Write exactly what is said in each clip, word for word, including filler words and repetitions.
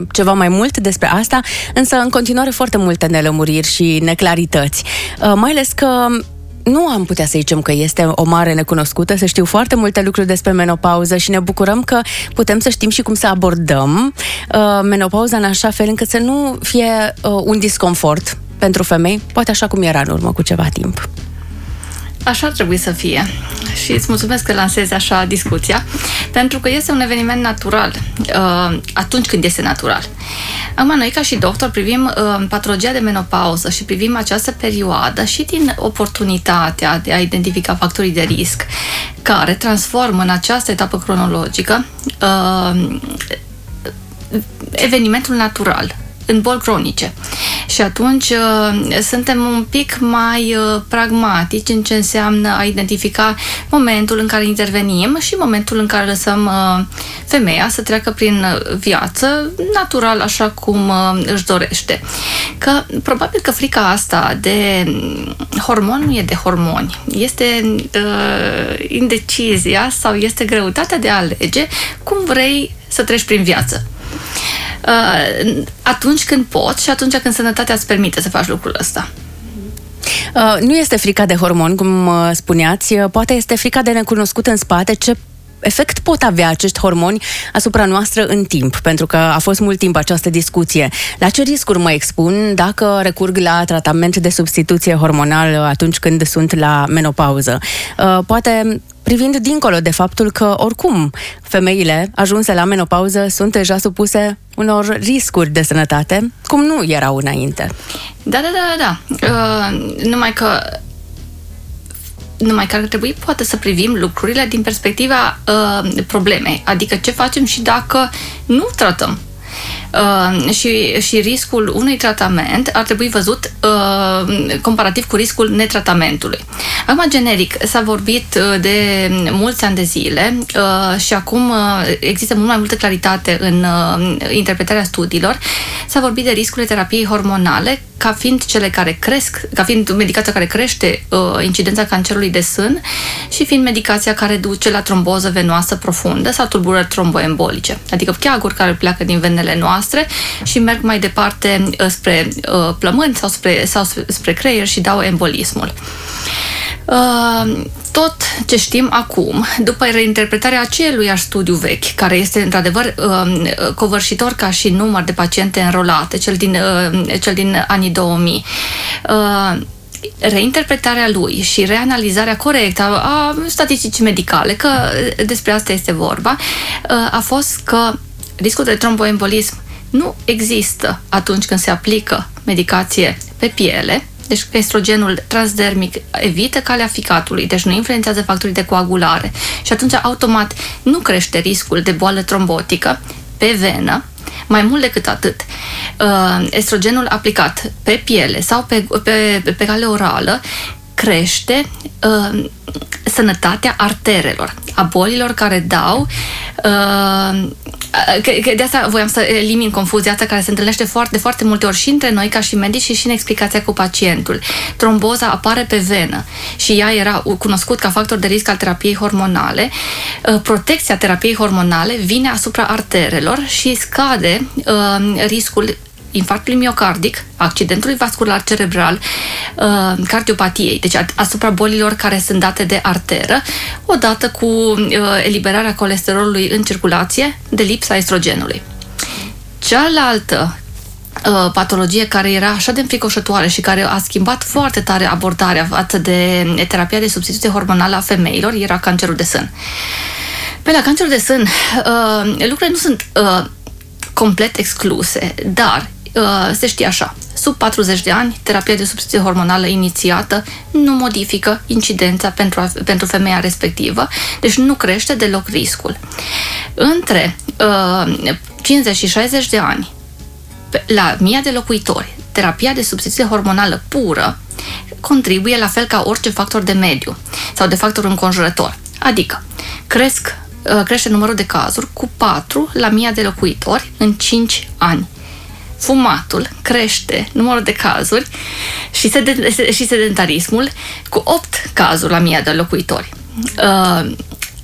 ceva mai mult despre asta, însă în continuare foarte multe nelămuriri și neclarități. Mai ales că nu am putea să zicem că este o mare necunoscută, să știu foarte multe lucruri despre menopauză și ne bucurăm că putem să știm și cum să abordăm uh, menopauza în așa fel încât să nu fie uh, un disconfort pentru femei, poate așa cum era în urmă cu ceva timp. Așa ar trebui să fie. Și îți mulțumesc că lansezi așa discuția, pentru că este un eveniment natural, uh, atunci când este natural. Acum, noi ca și doctor privim uh, patologia de menopauză și privim această perioadă și din oportunitatea de a identifica factorii de risc care transformă în această etapă cronologică uh, evenimentul natural în boli cronice. Și atunci uh, suntem un pic mai uh, pragmatici în ce înseamnă a identifica momentul în care intervenim și momentul în care lăsăm uh, femeia să treacă prin viață natural, așa cum uh, își dorește. Că probabil că frica asta de hormon nu e de hormoni, este uh, indecizia sau este greutatea de a alege cum vrei să treci prin viață. Uh, atunci când poți și atunci când sănătatea îți permite să faci lucrul ăsta. Uh, nu este frica de hormon, cum uh, spuneați, uh, poate este frica de necunoscut în spate. Ce efect pot avea acești hormoni asupra noastră în timp? Pentru că a fost mult timp această discuție. La ce riscuri mă expun dacă recurg la tratament de substituție hormonală atunci când sunt la menopauză? Uh, poate privind dincolo de faptul că, oricum, femeile ajunse la menopauză sunt deja supuse unor riscuri de sănătate, cum nu erau înainte. Da, da, da, da. Uh, numai că numai că ar trebui poate să privim lucrurile din perspectiva uh, problemei, adică ce facem și dacă nu tratăm. Uh, și, și riscul unui tratament ar trebui văzut uh, comparativ cu riscul netratamentului. Acum, generic, s-a vorbit de mulți ani de zile uh, și acum uh, există mult mai multă claritate în uh, interpretarea studiilor. S-a vorbit de riscurile terapiei hormonale ca fiind cele care cresc, ca fiind medicația care crește uh, incidența cancerului de sân și fiind medicația care duce la tromboză venoasă profundă sau tulburări tromboembolice, adică cheaguri care pleacă din venele noastre și merg mai departe uh, spre uh, plămâni sau spre, sau spre creier și dau embolismul. Uh, tot ce știm acum, după reinterpretarea aceluiași studiu vechi, care este într-adevăr uh, covârșitor ca și număr de paciente înrolate, cel din, uh, cel din anii două mii, uh, reinterpretarea lui și reanalizarea corectă a, a statisticii medicale, că despre asta este vorba, uh, a fost că riscul de tromboembolism nu există atunci când se aplică medicație pe piele. Deci estrogenul transdermic evită calea ficatului, deci nu influențează factorii de coagulare și atunci automat nu crește riscul de boală trombotică pe venă. Mai mult decât atât, estrogenul aplicat pe piele sau pe, pe, pe cale orală crește uh, sănătatea arterelor, a bolilor care dau uh, că, că de asta voiam să elimin confuzia asta care se întâlnește foarte, foarte multe ori și între noi ca și medici și și în explicația cu pacientul. Tromboza apare pe venă și ea era cunoscut ca factor de risc al terapiei hormonale. Uh, protecția terapiei hormonale vine asupra arterelor și scade uh, riscul infarctului miocardic, accidentului vascular cerebral, uh, cardiopatiei, deci asupra bolilor care sunt date de arteră, odată cu uh, eliberarea colesterolului în circulație de lipsa estrogenului. Cealaltă uh, patologie care era așa de înfricoșătoare și care a schimbat foarte tare abordarea față de terapia de substituție hormonală a femeilor era cancerul de sân. Pe la cancerul de sân, uh, lucrurile nu sunt uh, complet excluse, dar Uh, se știe așa, sub patruzeci de ani, terapia de substituție hormonală inițiată nu modifică incidența pentru, a, pentru femeia respectivă, deci nu crește deloc riscul. Între uh, cincizeci și șaizeci de ani, la mie de locuitori, terapia de substituție hormonală pură contribuie la fel ca orice factor de mediu sau de factor înconjurător, adică cresc, uh, crește numărul de cazuri cu patru la mie de locuitori în cinci ani. Fumatul crește numărul de cazuri și, sed- și sedentarismul cu opt cazuri la mie de locuitori. Uh,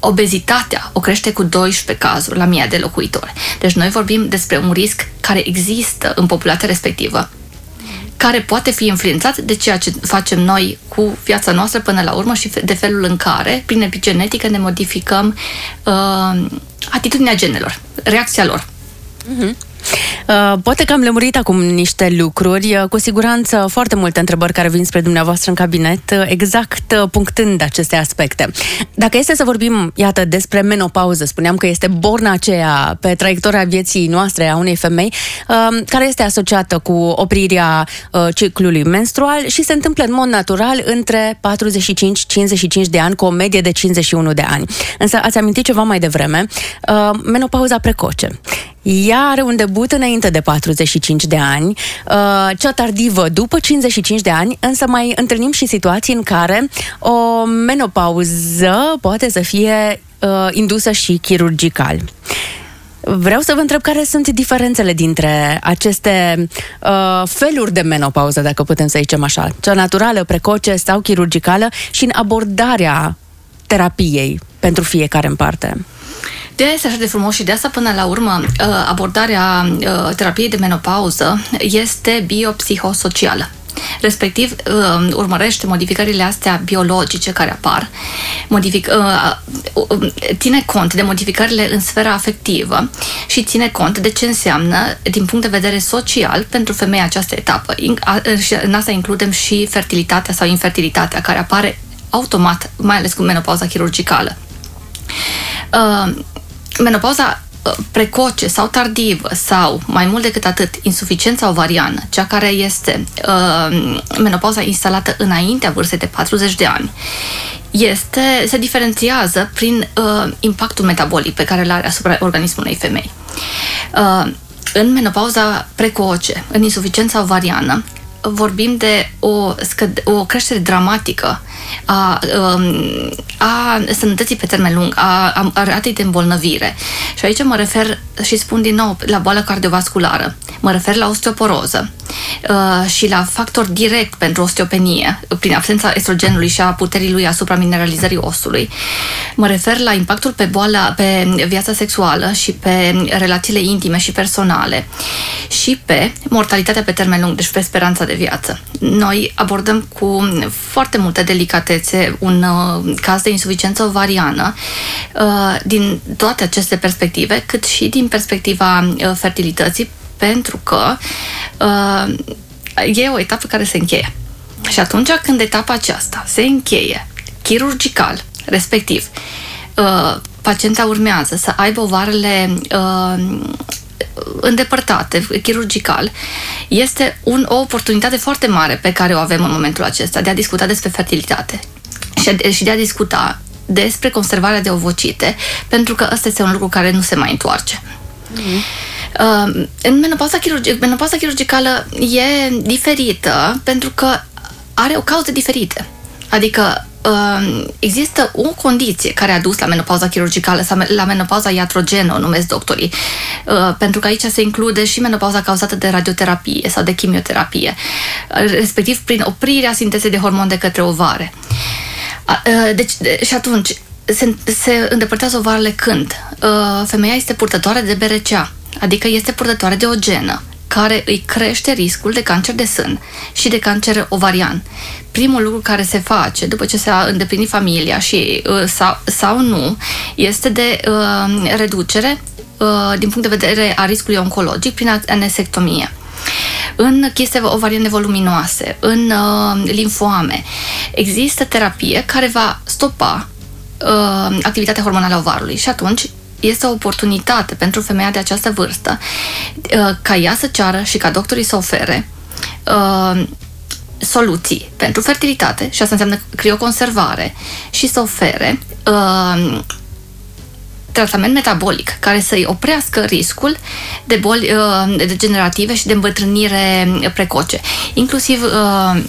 obezitatea o crește cu doisprezece cazuri la mie de locuitori. Deci noi vorbim despre un risc care există în populația respectivă, care poate fi influențat de ceea ce facem noi cu viața noastră până la urmă și de felul în care, prin epigenetică, ne modificăm uh, atitudinea genelor, reacția lor. Mm-hmm. Uh, poate că am lămurit acum niște lucruri, uh, cu siguranță foarte multe întrebări care vin spre dumneavoastră în cabinet, uh, exact uh, punctând aceste aspecte. Dacă este să vorbim, iată, despre menopauză, spuneam că este borna aceea pe traiectoria vieții noastre a unei femei, uh, care este asociată cu oprirea uh, ciclului menstrual și se întâmplă în mod natural între patruzeci și cinci - cincizeci și cinci de ani, cu o medie de cincizeci și unu de ani. Însă ați amintit ceva mai devreme, uh, menopauza precoce. Ea are un debut înainte de patruzeci și cinci de ani, uh, cea tardivă după cincizeci și cinci de ani, însă mai întâlnim și situații în care o menopauză poate să fie uh, indusă și chirurgical. Vreau să vă întreb care sunt diferențele dintre aceste uh, feluri de menopauză, dacă putem să zicem așa, cea naturală, precoce sau chirurgicală, și în abordarea terapiei pentru fiecare în parte. De aia este așa de frumos și de asta, până la urmă, abordarea terapiei de menopauză este biopsihosocială. Respectiv, urmărește modificările astea biologice care apar, modific, ține cont de modificările în sfera afectivă și ține cont de ce înseamnă, din punct de vedere social, pentru femeia această etapă. În asta includem și fertilitatea sau infertilitatea, care apare automat, mai ales cu menopauza chirurgicală. Menopauza precoce sau tardivă sau, mai mult decât atât, insuficiența ovariană, cea care este uh, menopauza instalată înaintea vârstei de patruzeci de ani, este, se diferențiază prin uh, impactul metabolic pe care îl are asupra organismului unei femei. Uh, în menopauza precoce, în insuficiența ovariană, vorbim de o, scăd- o creștere dramatică a, a sănătății pe termen lung, a, a ratei de îmbolnăvire. Și aici mă refer și spun din nou la boală cardiovasculară, mă refer la osteoporoză uh, și la factor direct pentru osteopenie, prin absența estrogenului și a puterii lui asupra mineralizării osului. Mă refer la impactul pe boala, pe viața sexuală și pe relațiile intime și personale și pe mortalitatea pe termen lung, deci pe speranța de viață. Noi abordăm cu foarte multă delicatețe un uh, caz de insuficiență ovariană uh, din toate aceste perspective, cât și din perspectiva uh, fertilității, pentru că uh, e o etapă care se încheie. Și atunci când etapa aceasta se încheie chirurgical, respectiv uh, pacienta urmează să aibă ovarele uh, îndepărtate, chirurgical, este un, o oportunitate foarte mare pe care o avem în momentul acesta de a discuta despre fertilitate și, și de a discuta despre conservarea de ovocite, pentru că ăsta este un lucru care nu se mai întoarce. Mm. Uh, în menopauza, chirurgi- menopauza chirurgicală e diferită pentru că are o cauză diferită. Adică uh, există o condiție care a dus la menopauza chirurgicală sau la menopauza iatrogenă, o numesc doctorii, uh, pentru că aici se include și menopauza cauzată de radioterapie sau de chimioterapie, uh, respectiv prin oprirea sintezei de hormoni de către ovare. Uh, deci, de, și atunci se, se îndepărtează ovarele când? Uh, femeia este purtătoare de B R C A, adică este purtătoare de o genă care îi crește riscul de cancer de sân și de cancer ovarian. Primul lucru care se face după ce se a îndeplinit familia și sau, sau nu este de uh, reducere uh, din punct de vedere a riscului oncologic prin anesectomie. În chiste ovariene voluminoase, în uh, limfoame, există terapie care va stopa uh, activitatea hormonală a ovarului și atunci este o oportunitate pentru femeia de această vârstă uh, ca ea să ceară și ca doctorii să ofere uh, soluții pentru fertilitate, și asta înseamnă crioconservare, și să ofere uh, tratament metabolic care să-i oprească riscul de boli uh, degenerative și de îmbătrânire precoce, inclusiv uh,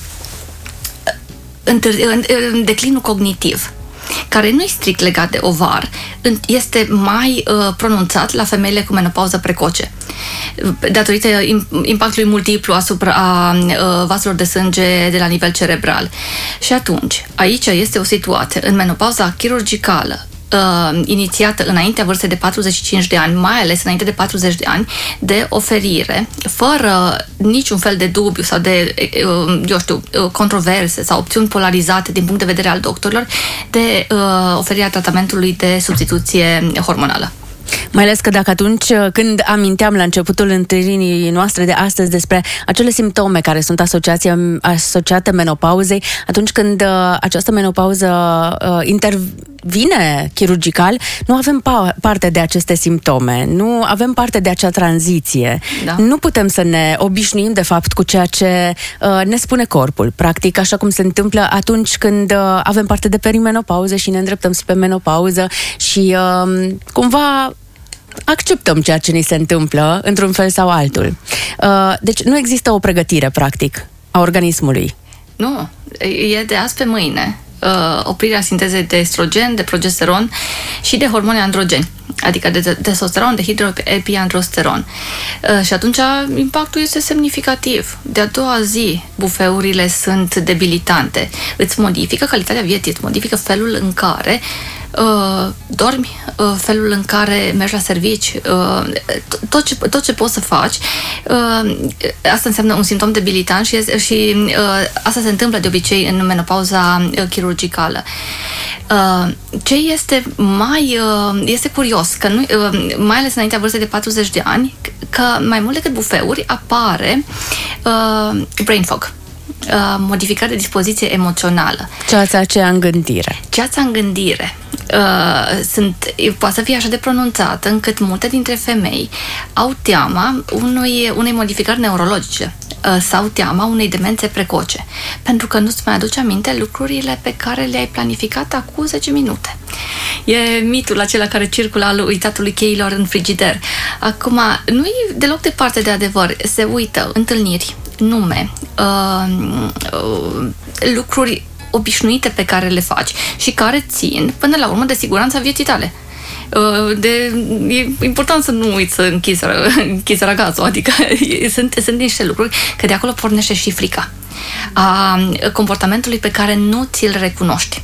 întâr- în, în declinul cognitiv, care nu e strict legat de ovar, este mai uh, pronunțat la femeile cu menopauză precoce, datorită impactului multiplu asupra a, uh, vaselor de sânge de la nivel cerebral. Și atunci, aici este o situație, în menopauza chirurgicală, uh, inițiată înaintea vârstei de patruzeci și cinci de ani, mai ales înainte de patruzeci de ani, de oferire, fără niciun fel de dubiu sau de, uh, eu știu, controverse sau opțiuni polarizate din punct de vedere al doctorilor, de uh, oferirea tratamentului de substituție hormonală. Mai ales că dacă atunci când aminteam la începutul întâlnirii noastre de astăzi despre acele simptome care sunt asociate menopauzei, atunci când uh, această menopauză uh, intervine chirurgical, nu avem pa- parte de aceste simptome, nu avem parte de acea tranziție. Da. Nu putem să ne obișnuim de fapt cu ceea ce uh, ne spune corpul. Practic, așa cum se întâmplă atunci când uh, avem parte de perimenopauză și ne îndreptăm spre menopauză și uh, cumva acceptăm ceea ce ni se întâmplă într-un fel sau altul. Deci nu există o pregătire, practic, a organismului. Nu, e de azi pe mâine. Oprirea sintezei de estrogen, de progesteron și de hormoni androgeni, adică de testosteron, de hidroepiandrosteron. Și atunci impactul este semnificativ. De-a doua zi, bufeurile sunt debilitante. Îți modifică calitatea vieții, îți modifică felul în care uh, dormi, uh, felul în care mergi la servici, uh, tot, ce, tot ce poți să faci. Uh, asta înseamnă un simptom debilitant și, și uh, asta se întâmplă de obicei în menopauza uh, chirurgicală. Uh, ce este mai uh, este curios, că nu, uh, mai ales înaintea vârstei de patruzeci de ani, că mai mult decât bufeuri apare uh, brain fog, uh, modificare de dispoziție emoțională. Ceața aceea în gândire. Ceața în gândire. Uh, sunt, poate să fie așa de pronunțată încât multe dintre femei au teama unui, unei modificări neurologice uh, sau teama unei demențe precoce, pentru că nu-ți mai aduce aminte lucrurile pe care le-ai planificat acum zece minute. E mitul acela care circulă al uitatului cheilor în frigider. Acum, nu e deloc departe de adevăr. Se uită întâlniri, nume, uh, uh, lucruri obișnuite pe care le faci și care țin până la urmă de siguranța vieții tale. De, e important să nu uiți să închizi, închizi ragazul, adică sunt, sunt niște lucruri că de acolo pornește și frica a comportamentului pe care nu ți-l recunoști.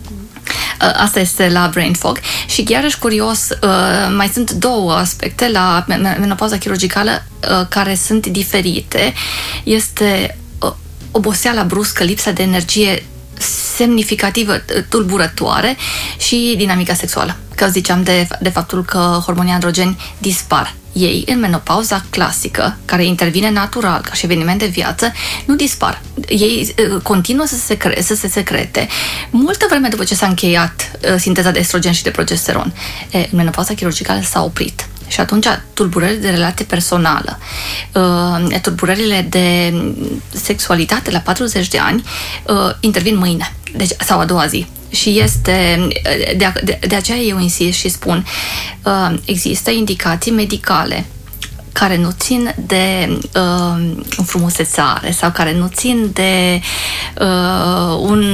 Asta este la brain fog și iarăși curios, mai sunt două aspecte la menopauza chirurgicală care sunt diferite. Este oboseala bruscă, lipsa de energie semnificativă, tulburătoare și dinamica sexuală. Că ziceam de, de faptul că hormonii androgeni dispar. Ei, în menopauza clasică, care intervine natural, ca și eveniment de viață, nu dispar. Ei uh, continuă să se, secre- să se secrete multă vreme după ce s-a încheiat uh, sinteza de estrogen și de progesteron. E, în menopauza chirurgicală s-a oprit. Și atunci tulburările de relație personală, uh, tulburările de sexualitate la patruzeci de ani uh, intervin mâine, deci, sau a doua zi. Și este, de, de, de aceea eu insist și spun, uh, există indicații medicale care nu țin de uh, înfrumusețare sau care nu țin de uh, un,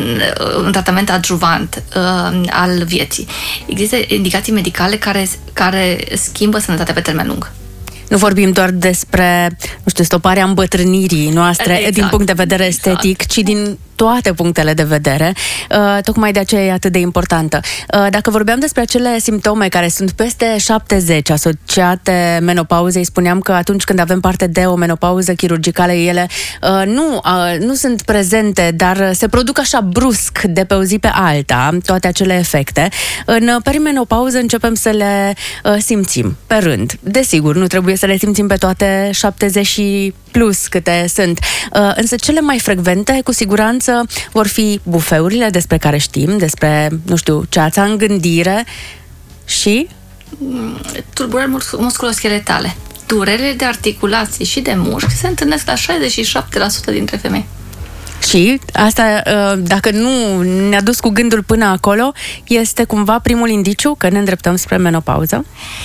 un tratament adjuvant uh, al vieții. Există indicații medicale care, care schimbă sănătatea pe termen lung. Nu vorbim doar despre, nu știu, stoparea îmbătrânirii noastre exact, din punct de vedere estetic, exact, ci din toate punctele de vedere. Uh, tocmai de aceea e atât de importantă. Uh, dacă vorbeam despre acele simptome care sunt peste șaptezeci asociate menopauzei, spuneam că atunci când avem parte de o menopauză chirurgicală, ele uh, nu, uh, nu sunt prezente, dar se produc așa brusc de pe o zi pe alta, toate acele efecte. În perimenopauză începem să le uh, simțim pe rând. Desigur, nu trebuie să le simțim pe toate șaptezeci și plus câte sunt. Uh, însă cele mai frecvente, cu siguranță, vor fi bufeurile despre care știm, despre, nu știu, ceața în gândire și... tulburări musculoscheletale. Durerile de articulații și de mușchi se întâlnesc la șaizeci și șapte la sută dintre femei. Și asta, dacă nu ne-a dus cu gândul până acolo, este cumva primul indiciu că ne îndreptăm spre menopauză?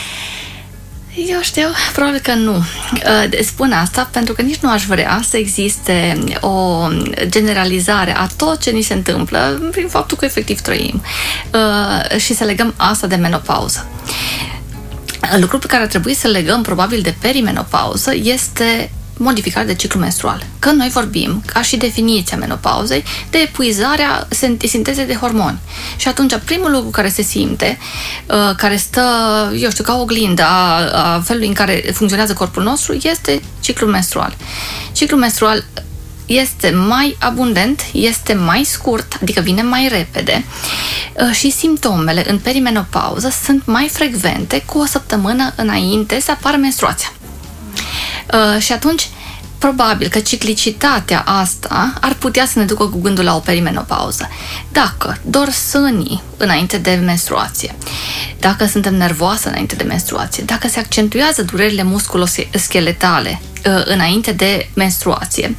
Eu știu, probabil că nu. Spun asta pentru că nici nu aș vrea să existe o generalizare a tot ce ni se întâmplă prin faptul că efectiv trăim și să legăm asta de menopauză. Lucrul pe care ar trebui să legăm probabil de perimenopauză este modificare de ciclu menstrual. Că noi vorbim, ca și definiția menopauzei, de epuizarea sintezei de hormoni. Și atunci primul lucru care se simte, care stă, eu știu, ca o oglindă a, a felului în care funcționează corpul nostru, este ciclul menstrual. Ciclul menstrual este mai abundent, este mai scurt, adică vine mai repede și simptomele în perimenopauză sunt mai frecvente cu o săptămână înainte să apară menstruația. Și atunci, probabil că ciclicitatea asta ar putea să ne ducă cu gândul la o perimenopauză. Dacă dor sânii înainte de menstruație, dacă suntem nervoase înainte de menstruație, dacă se accentuează durerile musculoscheletale înainte de menstruație,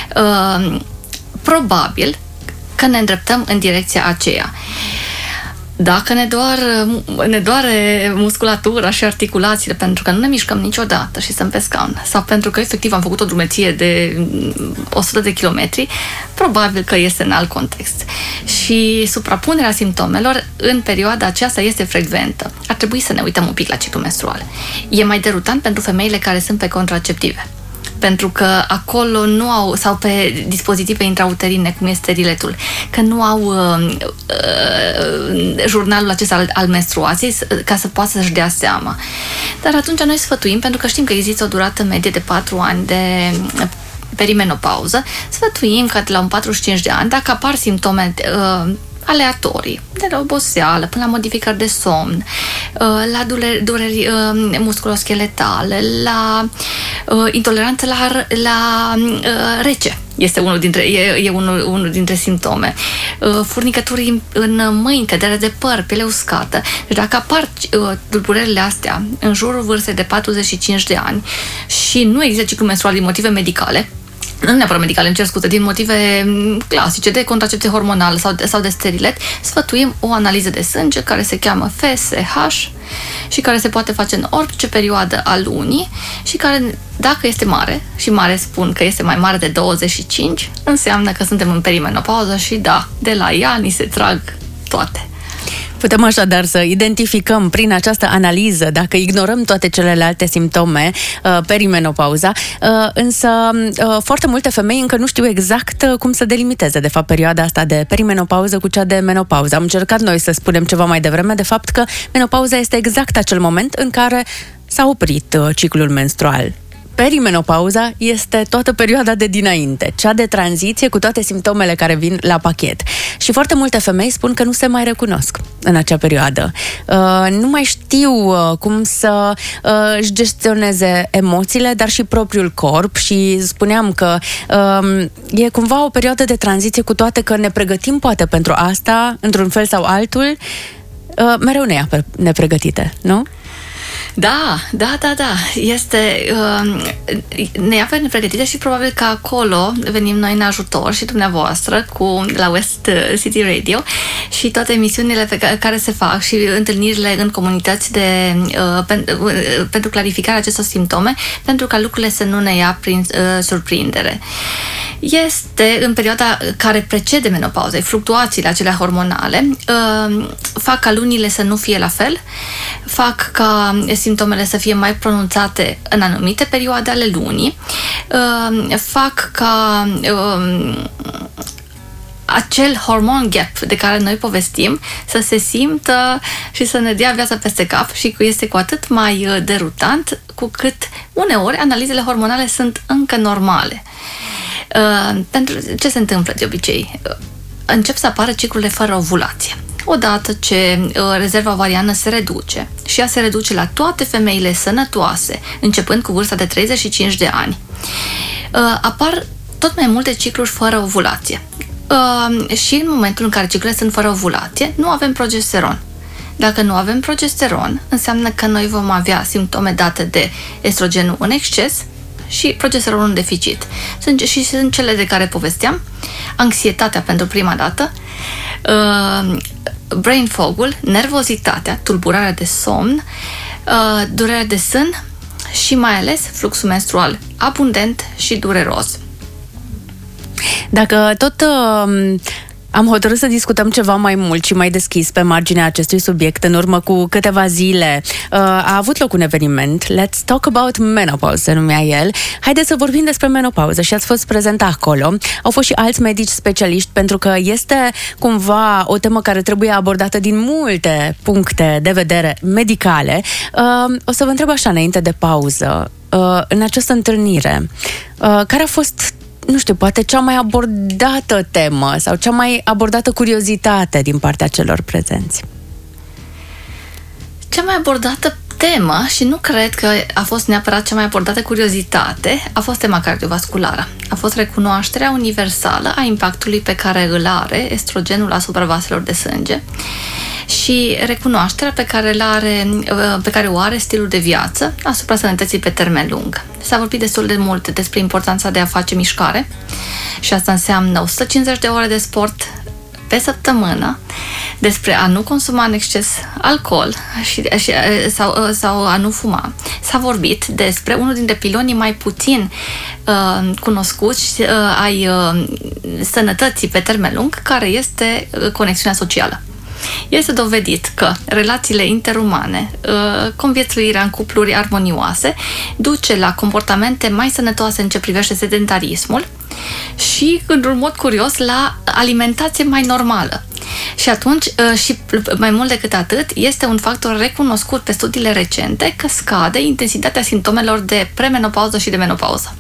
probabil că ne îndreptăm în direcția aceea. Dacă ne, doar, ne doare musculatura și articulațiile pentru că nu ne mișcăm niciodată și stăm pe scaun sau pentru că efectiv am făcut o drumeție de o sută de kilometri, probabil că este în alt context. Și suprapunerea simptomelor în perioada aceasta este frecventă. Ar trebui să ne uităm un pic la ciclul menstrual. E mai derutant pentru femeile care sunt pe contraceptive. Pentru că acolo nu au, sau pe dispozitive intrauterine, cum este steriletul, că nu au uh, uh, jurnalul acesta al, al menstruației ca să poată să-și dea seama. Dar atunci noi sfătuim, pentru că știm că există o durată medie de patru ani de perimenopauză, sfătuim că de la un patruzeci și cinci de ani, dacă apar simptome uh, aleatorii, de la oboseală până la modificări de somn, la dureri, dureri musculoscheletale, la intoleranță la, la rece. Este unul dintre, e, e unul, unul dintre simptome. Furnicături în mâini, cădere de păr, piele uscată. Deci dacă apar tulburările astea în jurul vârstei de patruzeci și cinci de ani și nu există ciclu menstrual din motive medicale, nu neapărat medicale, îmi cer scuze, din motive clasice de contracepție hormonală sau de, sau de sterilet, sfătuim o analiză de sânge care se cheamă F S H și care se poate face în orice perioadă a lunii și care, dacă este mare, și mare spun că este mai mare de douăzeci și cinci, înseamnă că suntem în perimenopauză și da, de la ea ni se trag toate. Putem așadar să identificăm prin această analiză, dacă ignorăm toate celelalte simptome, uh, perimenopauza, uh, însă uh, foarte multe femei încă nu știu exact uh, cum să delimiteze, de fapt, perioada asta de perimenopauză cu cea de menopauză. Am încercat noi să spunem ceva mai devreme, de fapt, că menopauza este exact acel moment în care s-a oprit uh, ciclul menstrual. Perimenopauza este toată perioada de dinainte, cea de tranziție cu toate simptomele care vin la pachet. Și foarte multe femei spun că nu se mai recunosc în acea perioadă. Uh, nu mai știu uh, cum să uh, își gestioneze emoțiile, dar și propriul corp și spuneam că uh, e cumva o perioadă de tranziție, cu toate că ne pregătim poate pentru asta, într-un fel sau altul, uh, mereu ne ia nepregătite, nu? Da, da, da, da. Este, uh, ne avem nepregătite și probabil că acolo venim noi în ajutor și dumneavoastră cu la West City Radio și toate emisiunile pe care, care se fac și întâlnirile în comunități de, uh, pen, uh, pentru clarificarea acestor simptome, pentru ca lucrurile să nu ne ia prin uh, surprindere. Este în perioada care precede menopauzei, fluctuațiile acelea hormonale uh, fac ca lunile să nu fie la fel, fac ca simptomele să fie mai pronunțate în anumite perioade ale lunii, uh, fac ca uh, acel hormon gap de care noi povestim să se simtă și să ne dea viața peste cap și este cu atât mai derutant cu cât uneori analizele hormonale sunt încă normale. Uh, pentru ce se întâmplă de obicei? Uh, încep să apară ciclurile fără ovulație. Odată ce uh, rezerva ovariană se reduce și ea se reduce la toate femeile sănătoase, începând cu vârsta de treizeci și cinci de ani, uh, apar tot mai multe cicluri fără ovulație. Uh, și în momentul în care ciclurile sunt fără ovulație, nu avem progesteron. Dacă nu avem progesteron, înseamnă că noi vom avea simptome date de estrogenul în exces și progesteronul în deficit. Sunt, și sunt cele de care povesteam: anxietatea pentru prima dată, uh, brain fog-ul, nervozitatea, tulburarea de somn, uh, durerea de sân și mai ales fluxul menstrual abundent și dureros. Dacă tot uh, Am hotărât să discutăm ceva mai mult și mai deschis pe marginea acestui subiect. În urmă cu câteva zile uh, a avut loc un eveniment, Let's Talk About Menopause se numea el. Haideți să vorbim despre menopauză și ați fost prezent acolo. Au fost și alți medici specialiști, pentru că este cumva o temă care trebuie abordată din multe puncte de vedere medicale. Uh, o să vă întreb așa înainte de pauză, uh, în această întâlnire, uh, care a fost, nu știu, poate cea mai abordată temă sau cea mai abordată curiozitate din partea celor prezenți? Cea mai abordată temă, și nu cred că a fost neapărat cea mai abordată curiozitate, a fost tema cardiovasculară. A fost recunoașterea universală a impactului pe care îl are estrogenul asupra vaselor de sânge și recunoașterea pe care, l-are, pe care o are stilul de viață asupra sănătății pe termen lung. S-a vorbit destul de mult despre importanța de a face mișcare și asta înseamnă o sută cincizeci de ore de sport pe săptămână, despre a nu consuma în exces alcool și, și, sau, sau a nu fuma. S-a vorbit despre unul dintre pilonii mai puțin uh, cunoscuți uh, ai uh, sănătății pe termen lung, care este uh, conexiunea socială. Este dovedit că relațiile interumane, conviețuirea în cupluri armonioase, duce la comportamente mai sănătoase în ce privește sedentarismul și, în mod curios, la alimentație mai normală. Și atunci, și mai mult decât atât, este un factor recunoscut pe studiile recente că scade intensitatea simptomelor de premenopauză și de menopauză.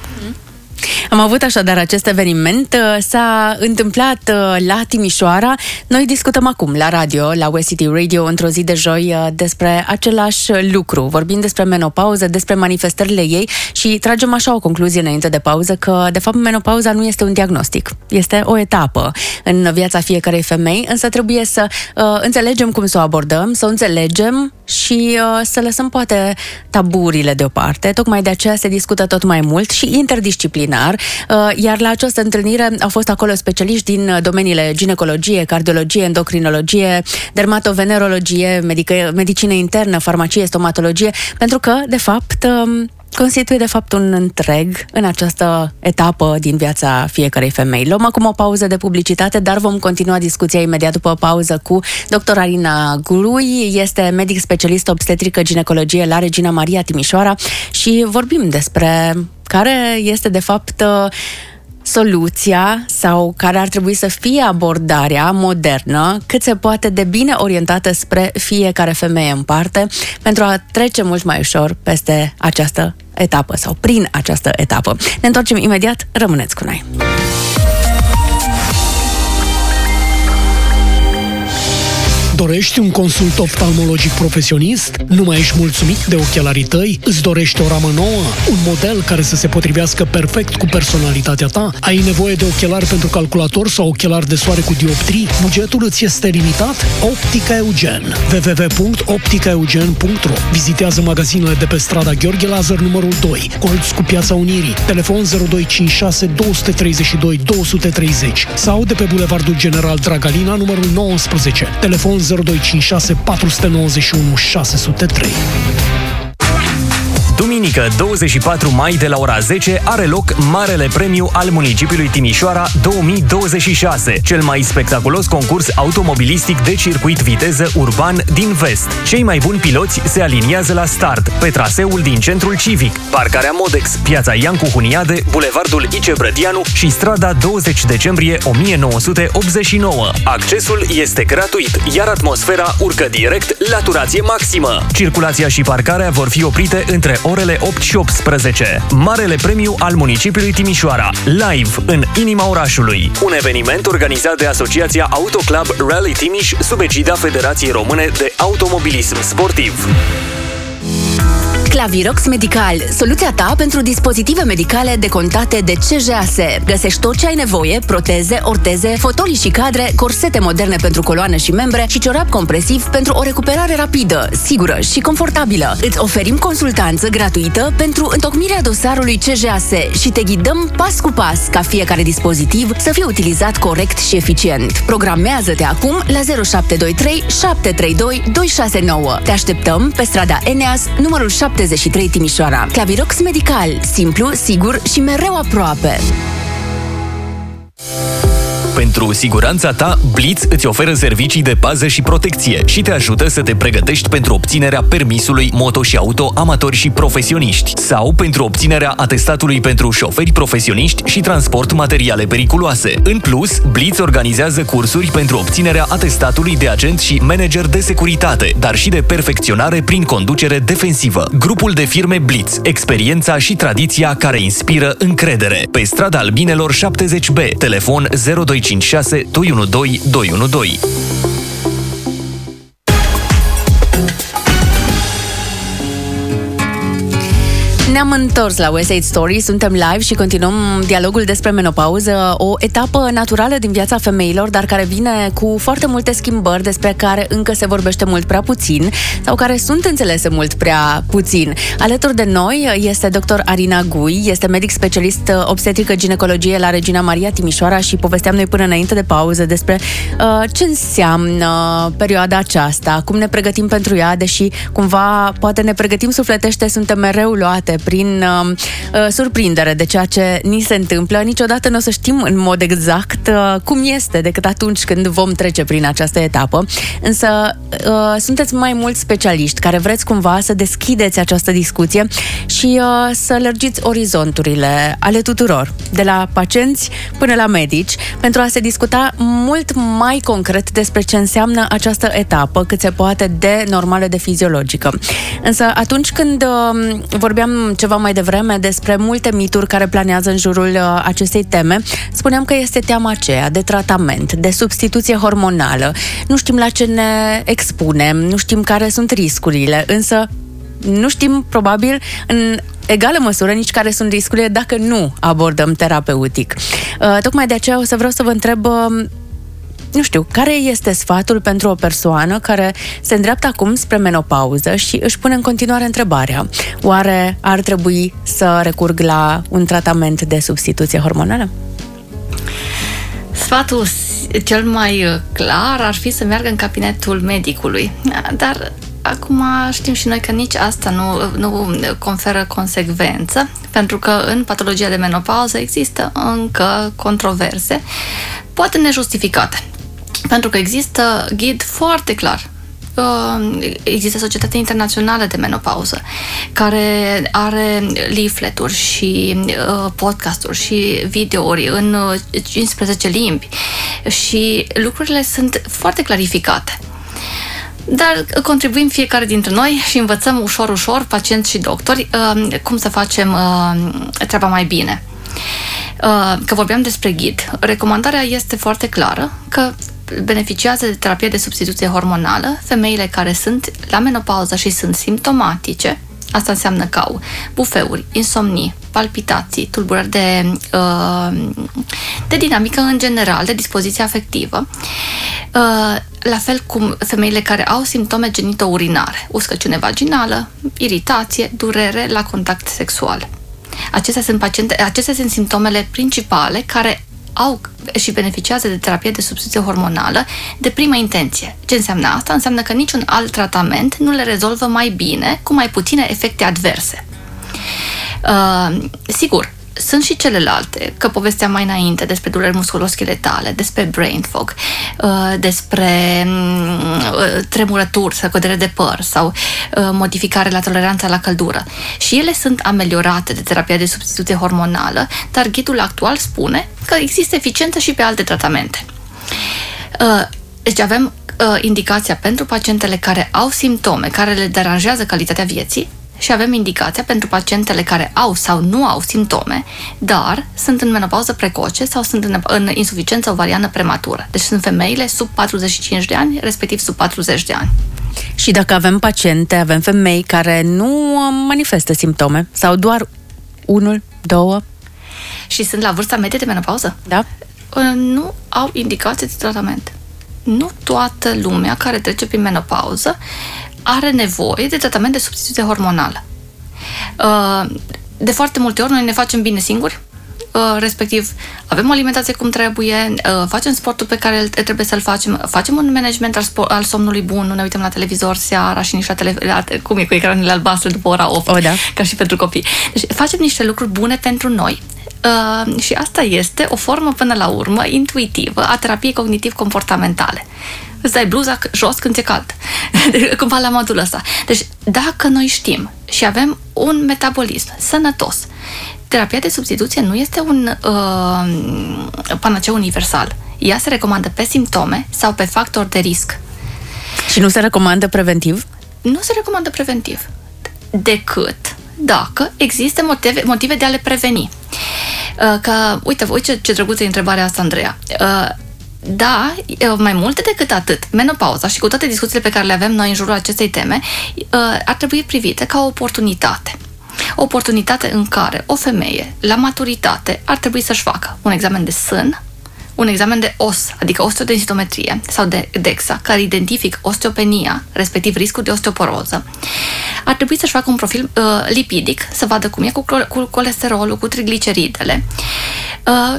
Am avut așadar acest eveniment, s-a întâmplat la Timișoara. Noi discutăm acum la radio, la West City Radio, într-o zi de joi, despre același lucru. Vorbim despre menopauză, despre manifestările ei și tragem așa o concluzie înainte de pauză, că de fapt menopauza nu este un diagnostic, este o etapă în viața fiecarei femei, însă trebuie să uh, înțelegem cum să o abordăm, să o înțelegem și uh, să lăsăm poate taburile deoparte. Tocmai de aceea se discută tot mai mult și interdisciplinar. Iar la această întâlnire au fost acolo specialiști din domeniile ginecologie, cardiologie, endocrinologie, dermatovenerologie, medică, medicină internă, farmacie, stomatologie, pentru că, de fapt, constituie de fapt un întreg în această etapă din viața fiecarei femei. Luăm acum o pauză de publicitate, dar vom continua discuția imediat după pauză cu doctor Alina Grui, este medic specialist obstetrică ginecologie la Regina Maria Timișoara și vorbim despre care este de fapt soluția sau care ar trebui să fie abordarea modernă, cât se poate de bine orientată spre fiecare femeie în parte, pentru a trece mult mai ușor peste această etapă sau prin această etapă. Ne întoarcem imediat, rămâneți cu noi! Dorești un consult oftalmologic profesionist? Nu mai ești mulțumit de ochelarii tăi? Îți dorești o ramă nouă? Un model care să se potrivească perfect cu personalitatea ta? Ai nevoie de ochelari pentru calculator sau ochelari de soare cu dioptrii? Bugetul îți este limitat? Optica Eugen. w w w punct optica eugen punct r o. Vizitează magazinele de pe strada Gheorghe Lazar numărul doi, colț cu Piața Unirii, telefon zero doi cinci șase doi trei doi doi trei zero sau de pe Bulevardul General Dragalina numărul nouăsprezece, telefon zero doi cinci șase patru nouă unu șase zero trei. Duminică, douăzeci și patru mai, de la ora zece, are loc Marele Premiu al municipiului Timișoara două mii douăzeci și șase, cel mai spectaculos concurs automobilistic de circuit viteză urban din vest. Cei mai buni piloți se aliniază la start pe traseul din centrul civic, parcarea Modex, piața Iancu Huniade, bulevardul Ice Brătianu și strada douăzeci decembrie o mie nouă sute optzeci și nouă. Accesul este gratuit, iar atmosfera urcă direct la turație maximă. Circulația și parcarea vor fi oprite între orele opt și optsprezece. Marele Premiu al municipiului Timișoara, live în inima orașului. Un eveniment organizat de Asociația Autoclub Rally Timiș sub egida Federației Române de Automobilism Sportiv. Clavirox Medical, soluția ta pentru dispozitive medicale decontate de C J A S. Găsești tot ce ai nevoie: proteze, orteze, fotolii și cadre, corsete moderne pentru coloană și membre și ciorap compresiv pentru o recuperare rapidă, sigură și confortabilă. Îți oferim consultanță gratuită pentru întocmirea dosarului C J A S și te ghidăm pas cu pas ca fiecare dispozitiv să fie utilizat corect și eficient. Programează-te acum la zero șapte doi trei șapte trei doi doi șase nouă. Te așteptăm pe strada Eneas, numărul șaptezeci și trei Timișoara. Clavirox Medical, simplu, sigur și mereu aproape. Pentru siguranța ta, Blitz îți oferă servicii de pază și protecție și te ajută să te pregătești pentru obținerea permisului moto și auto amatori și profesioniști sau pentru obținerea atestatului pentru șoferi profesioniști și transport materiale periculoase. În plus, Blitz organizează cursuri pentru obținerea atestatului de agent și manager de securitate, dar și de perfecționare prin conducere defensivă. Grupul de firme Blitz, experiența și tradiția care inspiră încredere. Pe strada Albinelor șaptezeci B, telefon zero doi cinci șase doi unu doi doi unu doi. Ne-am întors la West Side Story, suntem live și continuăm dialogul despre menopauză, o etapă naturală din viața femeilor, dar care vine cu foarte multe schimbări despre care încă se vorbește mult prea puțin sau care sunt înțelese mult prea puțin. Alături de noi este doctor Arina Gui, este medic specialist obstetrică ginecologie la Regina Maria Timișoara și povesteam noi până înainte de pauză despre uh, ce înseamnă perioada aceasta, cum ne pregătim pentru ea, deși cumva poate ne pregătim sufletește, suntem mereu luate prin uh, uh, surprindere de ceea ce ni se întâmplă. Niciodată nu o să știm în mod exact uh, cum este decât atunci când vom trece prin această etapă. Însă uh, sunteți mai mulți specialiști care vreți cumva să deschideți această discuție și uh, să lărgiți orizonturile ale tuturor, de la pacienți până la medici, pentru a se discuta mult mai concret despre ce înseamnă această etapă, cât se poate de normală, de fiziologică. Însă atunci când uh, vorbeam ceva mai devreme despre multe mituri care planează în jurul uh, acestei teme, spuneam că este teama aceea de tratament, de substituție hormonală. Nu știm la ce ne expunem, nu știm care sunt riscurile, însă nu știm probabil în egală măsură nici care sunt riscurile dacă nu abordăm terapeutic. Uh, tocmai de aceea o să vreau să vă întreb uh, nu știu, care este sfatul pentru o persoană care se îndreaptă acum spre menopauză și își pune în continuare întrebarea: oare ar trebui să recurg la un tratament de substituție hormonală? Sfatul cel mai clar ar fi să meargă în cabinetul medicului, dar acum știm și noi că nici asta nu, nu conferă consecvență, pentru că în patologia de menopauză există încă controverse, poate nejustificate. Pentru că există ghid foarte clar. Există Societatea Internațională de Menopauză, care are leafleturi și podcasturi și videouri în cincisprezece limbi și lucrurile sunt foarte clarificate. Dar contribuim fiecare dintre noi și învățăm ușor, ușor, pacienți și doctori, cum să facem treaba mai bine. Că vorbeam despre ghid, recomandarea este foarte clară că beneficiază de terapie de substituție hormonală femeile care sunt la menopauză și sunt simptomatice. Asta înseamnă că au bufeuri, insomnii, palpitații, tulburări de, de dinamică în general, de dispoziție afectivă, la fel cum femeile care au simptome genitourinare, uscăciune vaginală, iritație, durere la contact sexual. Acestea sunt, paciente, acestea sunt simptomele principale care au și beneficiază de terapie de substituție hormonală de primă intenție. Ce înseamnă asta? Înseamnă că niciun alt tratament nu le rezolvă mai bine, cu mai puține efecte adverse. Uh, sigur, sunt și celelalte, că povesteam mai înainte despre dureri musculoscheletale, despre brain fog, despre tremurături sau cădere de păr sau modificare la toleranța la căldură. Și ele sunt ameliorate de terapia de substituție hormonală, dar ghidul actual spune că există eficiență și pe alte tratamente. Deci avem indicația pentru pacientele care au simptome care le deranjează calitatea vieții, și avem indicația pentru pacientele care au sau nu au simptome, dar sunt în menopauză precoce sau sunt în, în insuficiență ovariană prematură. Deci sunt femeile sub patruzeci și cinci de ani, respectiv sub patruzeci de ani. Și dacă avem paciente, avem femei care nu manifestă simptome sau doar unul, două? Și sunt la vârsta medie de menopauză? Da. Nu au indicații de tratament. Nu toată lumea care trece prin menopauză are nevoie de tratament de substituție hormonală. De foarte multe ori noi ne facem bine singuri, respectiv avem o alimentație cum trebuie, facem sportul pe care trebuie să-l facem, facem un management al, spor- al somnului bun, nu ne uităm la televizor seara și nici la, tele- la cum e cu ecranele albastre după ora opt, o, da. ca și pentru copii. Deci facem niște lucruri bune pentru noi. Uh, și asta este o formă până la urmă intuitivă a terapiei cognitiv-comportamentale. Îți dai bluza jos când ți-e cald. Cumva la modul ăsta. Deci dacă noi știm și avem un metabolism sănătos, terapia de substituție nu este un uh, panaceu universal. Ea se recomandă pe simptome sau pe factori de risc. Și nu se recomandă preventiv? Nu se recomandă preventiv. Decât dacă există motive, motive de a le preveni. Uh, că, uite, uite ce drăguță e întrebarea asta, Andreea. Uh, da, mai multe decât atât, menopauza și cu toate discuțiile pe care le avem noi în jurul acestei teme, uh, ar trebui privite ca o oportunitate. O oportunitate în care o femeie, la maturitate, ar trebui să-și facă un examen de sân, un examen de os, adică osteodensitometrie sau de DEXA, care identifică osteopenia, respectiv riscul de osteoporoză. Ar trebui să-și facă un profil uh, lipidic, să vadă cum e cu, cu colesterolul, cu trigliceridele uh,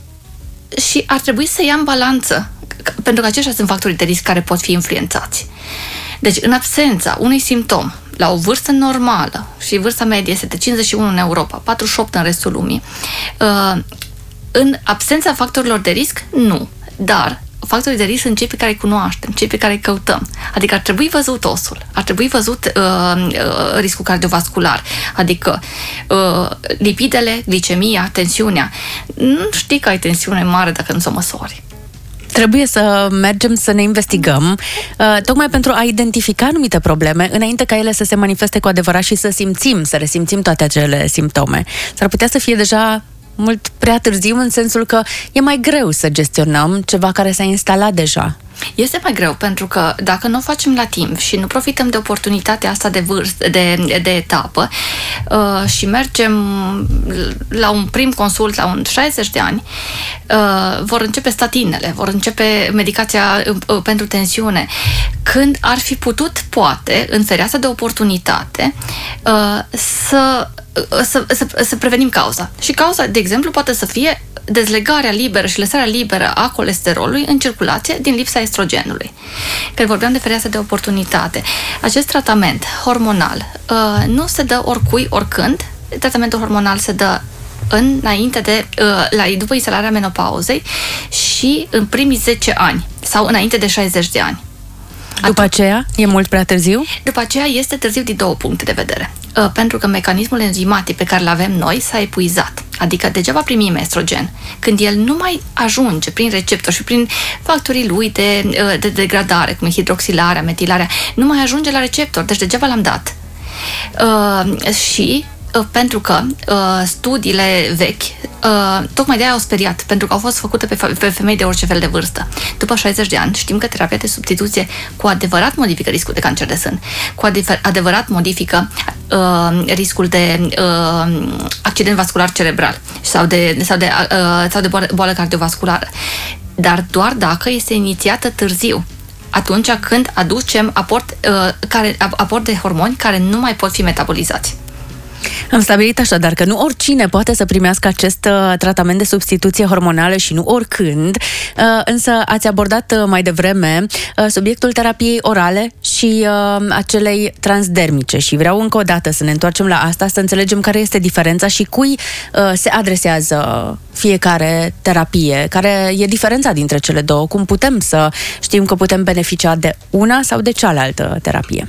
și ar trebui să ia în balanță, pentru că aceștia sunt factorii de risc care pot fi influențați. Deci, în absența unui simptom, la o vârstă normală, și vârsta medie este de cincizeci și unu în Europa, patruzeci și opt în restul lumii, uh, în absența factorilor de risc, nu. Dar factorii de risc sunt cei pe care îi cunoaștem, cei pe care îi căutăm. Adică ar trebui văzut osul, ar trebui văzut uh, uh, riscul cardiovascular, adică uh, lipidele, glicemia, tensiunea. Nu știi că ai tensiune mare dacă nu să o măsori. Trebuie să mergem să ne investigăm, uh, tocmai pentru a identifica anumite probleme, înainte ca ele să se manifeste cu adevărat și să simțim, să resimțim toate acele simptome. S-ar putea să fie deja mult prea târziu, în sensul că e mai greu să gestionăm ceva care s-a instalat deja. Este mai greu, pentru că dacă nu o facem la timp și nu profităm de oportunitatea asta de vârstă, de, de etapă uh, și mergem la un prim consult la un șaizeci de ani, uh, vor începe statinele, vor începe medicația uh, pentru tensiune, când ar fi putut, poate, în fereastra de oportunitate, uh, să Să, să, să prevenim cauza. Și cauza, de exemplu, poate să fie dezlegarea liberă și lăsarea liberă a colesterolului în circulație din lipsa estrogenului. Când vorbeam de fereastră de oportunitate, acest tratament hormonal uh, nu se dă oricui, oricând. Tratamentul hormonal se dă înainte de, uh, la, după instalarea menopauzei și în primii zece ani sau înainte de șaizeci de ani. După aceea, e mult prea târziu? După aceea este târziu din două puncte de vedere. Pentru că mecanismul enzimatic pe care îl avem noi s-a epuizat. Adică degeaba primim estrogen. Când el nu mai ajunge prin receptor și prin factorii lui de, de degradare, cum e hidroxilarea, metilarea, nu mai ajunge la receptor. Deci degeaba l-am dat. Uh, și pentru că uh, studiile vechi uh, tocmai de aia au speriat, pentru că au fost făcute pe, pe femei de orice fel de vârstă. După șaizeci de ani știm că terapia de substituție cu adevărat modifică riscul de cancer de sân, cu adevărat modifică uh, riscul de uh, accident vascular cerebral sau de, sau de, uh, sau de boală, boală cardiovasculară, dar doar dacă este inițiată târziu, atunci când aducem aport, uh, care, aport de hormoni care nu mai pot fi metabolizați. Am stabilit așadar că nu oricine poate să primească acest uh, tratament de substituție hormonală și nu oricând, uh, însă ați abordat uh, mai devreme uh, subiectul terapiei orale și uh, acelei transdermice și vreau încă o dată să ne întoarcem la asta, să înțelegem care este diferența și cui uh, se adresează fiecare terapie, care e diferența dintre cele două, cum putem să știm că putem beneficia de una sau de cealaltă terapie.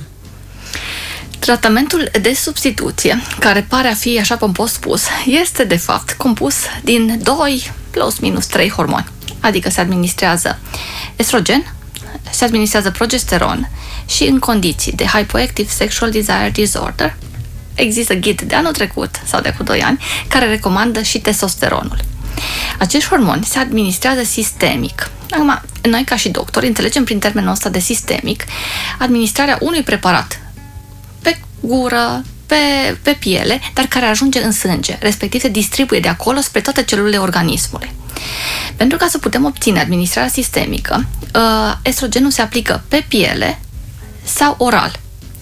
Tratamentul de substituție, care pare a fi așa pompos spus, este de fapt compus din doi plus minus trei hormoni. Adică se administrează estrogen, se administrează progesteron și în condiții de hypoactive sexual desire disorder există ghid de anul trecut sau de acum doi ani care recomandă și testosteronul. Acești hormoni se administrează sistemic. Acum, noi ca și doctori înțelegem prin termenul ăsta de sistemic administrarea unui preparat pe gură, pe, pe piele, dar care ajunge în sânge, respectiv se distribuie de acolo spre toate celulele organismului. Pentru ca să putem obține administrarea sistemică, estrogenul se aplică pe piele sau oral.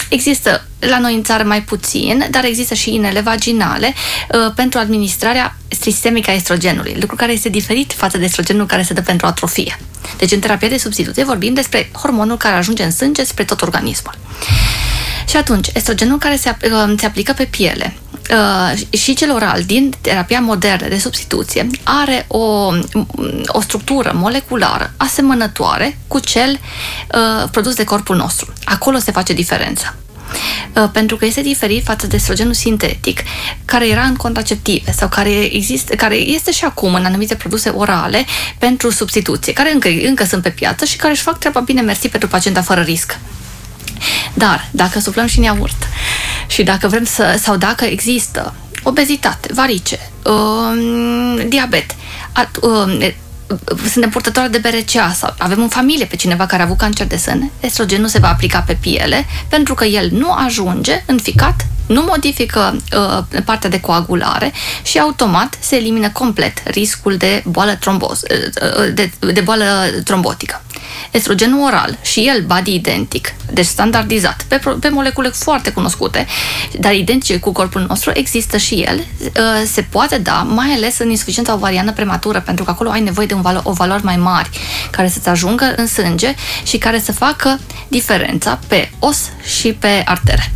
Există la noi în țară mai puțin, dar există și inele vaginale uh, pentru administrarea sistemică a estrogenului, lucru care este diferit față de estrogenul care se dă pentru atrofie. Deci în terapia de substituție vorbim despre hormonul care ajunge în sânge spre tot organismul. Și atunci, estrogenul care se, uh, se aplică pe piele uh, și cel oral din terapia modernă de substituție are o, o structură moleculară asemănătoare cu cel uh, produs de corpul nostru. Acolo se face diferența. Uh, pentru că este diferit față de estrogenul sintetic, care era în contraceptive sau care, există, care este și acum în anumite produse orale pentru substituție, care încă, încă sunt pe piață și care își fac treaba bine mersi pentru pacienta fără risc. Dar dacă suflăm și în iaurt și dacă vrem să, sau dacă există obezitate, varice, uh, diabet, at, uh, suntem purtători de B R C A sau avem în familie pe cineva care a avut cancer de sân, estrogenul se va aplica pe piele pentru că el nu ajunge în ficat, nu modifică uh, partea de coagulare și automat se elimină complet riscul de boală trombos, uh, de, de boală trombotică. Estrogenul oral și el body identic, deci standardizat, pe, pe molecule foarte cunoscute, dar identice cu corpul nostru, există și el, uh, se poate da, mai ales în insuficiența ovariană prematură, pentru că acolo ai nevoie de un valo- o valori mai mari, care să-ți ajungă în sânge și care să facă diferența pe os și pe artere.